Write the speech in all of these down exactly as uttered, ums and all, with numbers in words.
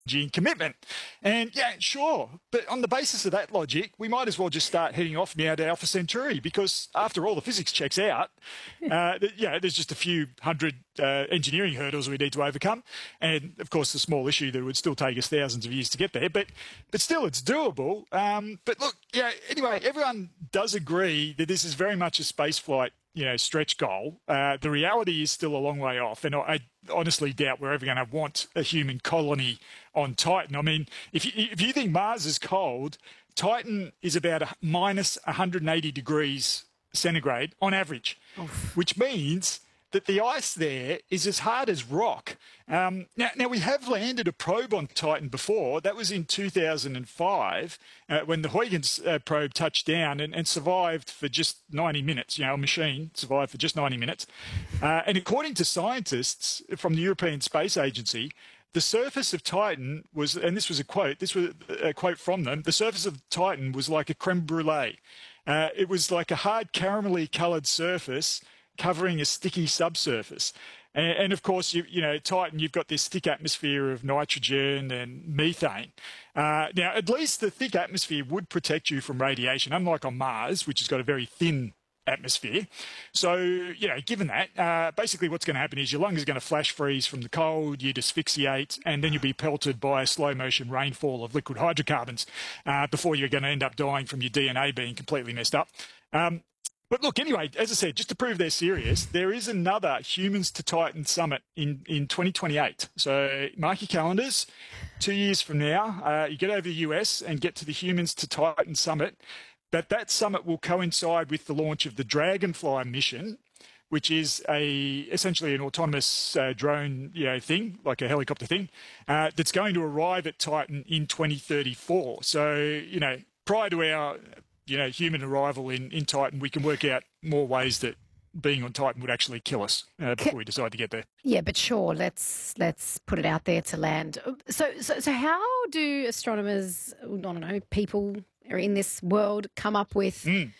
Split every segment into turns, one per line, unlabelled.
and commitment. And yeah, sure. But on the basis of that logic, we might as well just start heading off now to Alpha Centauri because after all, the physics checks out. Uh, yeah, there's just a few hundred uh, engineering hurdles we need to overcome. And of course, the small issue that would still take us thousands of years to get there. But but still, it's doable. Um, but look, yeah, anyway, everyone does agree that this is very much a spaceflight you know, stretch goal. Uh, the reality is still a long way off, and I, I honestly doubt we're ever going to want a human colony on Titan. I mean, if you, if you think Mars is cold, Titan is about a minus one hundred eighty degrees centigrade on average, Oof. which means that the ice there is as hard as rock. Um, now, now, we have landed a probe on Titan before. That was in two thousand five uh, when the Huygens uh, probe touched down and, and survived for just ninety minutes. You know, a machine survived for just ninety minutes. Uh, and according to scientists from the European Space Agency, the surface of Titan was, and this was a quote, this was a quote from them, the surface of Titan was like a creme brulee. Uh, it was like a hard caramelly coloured surface covering a sticky subsurface. And, and of course, you, you know, Titan, you've got this thick atmosphere of nitrogen and methane. Uh, now, at least the thick atmosphere would protect you from radiation, unlike on Mars, which has got a very thin atmosphere. So, you know, given that, uh, basically what's going to happen is your lungs are going to flash freeze from the cold, you'd asphyxiate, and then you'll be pelted by a slow motion rainfall of liquid hydrocarbons uh, before you're going to end up dying from your D N A being completely messed up. Um, But look, anyway, as I said, just to prove they're serious, there is another Humans to Titan summit in, in twenty twenty-eight. So mark your calendars. Two years from now, uh, you get over the U S and get to the Humans to Titan summit. But that summit will coincide with the launch of the Dragonfly mission, which is a essentially an autonomous uh, drone, you know, thing, like a helicopter thing, uh, that's going to arrive at Titan in twenty thirty-four. So, you know, prior to our you know, human arrival in, in Titan, we can work out more ways that being on Titan would actually kill us uh, before we decide to get there.
Yeah, but sure, let's let's put it out there to land. So, so, so how do astronomers, I don't know, people are in this world come up with mm.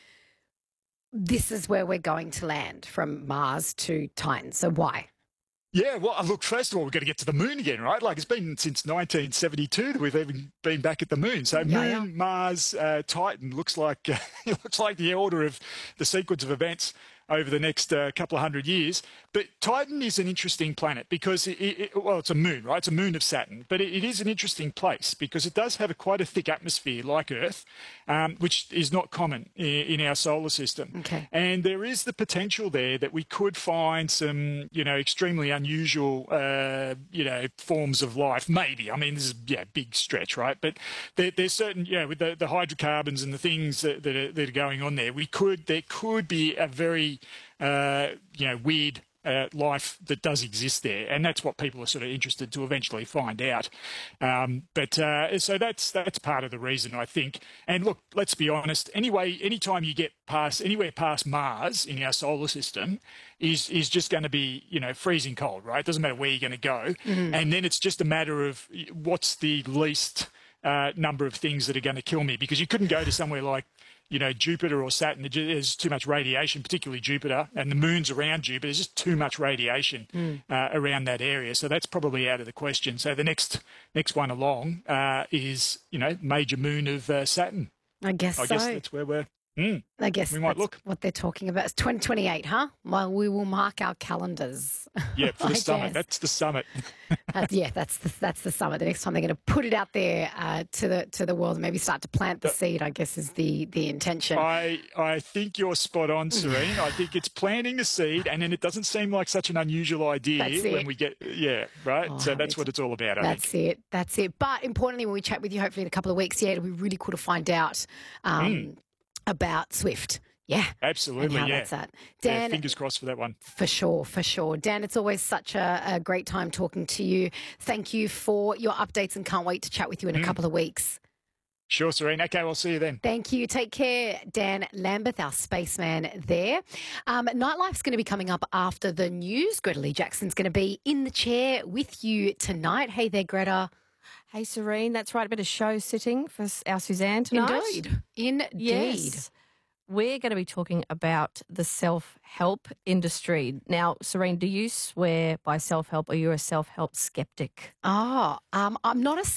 this is where we're going to land from Mars to Titan? So why?
Yeah, well, look, first of all, we've got to get to the moon again, right? Like, it's been since nineteen seventy-two that we've even been back at the moon. So
yeah,
moon,
yeah.
Mars, uh, Titan looks like uh, it looks like the order of the sequence of events over the next uh, couple of hundred years. But Titan is an interesting planet because, it, it, well, it's a moon, right? It's a moon of Saturn. But it, it is an interesting place because it does have a quite a thick atmosphere like Earth, um, which is not common in, in our solar system.
Okay.
And there is the potential there that we could find some, you know, extremely unusual, uh, you know, forms of life. Maybe. I mean, this is, yeah, big stretch, right? But there, there's certain, you know, with the, the hydrocarbons and the things that, that, are, that are going on there, we could, there could be a very Uh, you know, weird uh, life that does exist there, and that's what people are sort of interested to eventually find out. Um, but uh, so that's that's part of the reason, I think. And look, let's be honest. Anyway, anytime you get past anywhere past Mars in our solar system, is is just going to be you know freezing cold, right? It doesn't matter where you're going to go, mm-hmm. and then it's just a matter of what's the least uh, number of things that are going to kill me, because you couldn't go to somewhere like you know, Jupiter or Saturn. There's too much radiation, particularly Jupiter, and the moons around Jupiter. There's just too much radiation mm. uh, around that area. So that's probably out of the question. So the next next one along uh, is, you know, major moon of uh, Saturn.
I guess
I
so.
guess that's where we're... Mm,
I guess
we might
that's
look.
what they're talking about. It's twenty twenty-eight, huh? Well, we will mark our calendars.
Yeah, for the
I
summit.
guess.
That's the summit.
uh, yeah, that's the, that's the summit. The next time they're going to put it out there uh, to the to the world and maybe start to plant the seed, I guess, is the the intention.
I, I think you're spot on, Serene. I think it's planting the seed, and then it doesn't seem like such an unusual idea when we get, yeah, right? Oh, so that's what it's all about, I
that's
think.
That's it. That's it. But importantly, when we chat with you, hopefully in a couple of weeks, yeah, it'll be really cool to find out um, mm. about Swift. Yeah.
Absolutely,
how
yeah.
That's that. Dan,
yeah. Fingers crossed for that one.
For sure, for sure. Dan, it's always such a, a great time talking to you. Thank you for your updates and can't wait to chat with you in mm. a couple of weeks.
Sure, Serene. Okay, I'll see you then.
Thank you. Take care, Dan Lambeth, our spaceman there. Um, Nightlife's going to be coming up after the news. Greta Lee Jackson's going to be in the chair with you tonight. Hey there, Greta.
Hey, Serene. That's right. A bit of show sitting for our Suzanne tonight.
Indeed. Indeed.
Yes. We're going to be talking about the self-help industry. Now, Serene, do you swear by self-help or are you a self-help skeptic?
Oh, um, I'm not a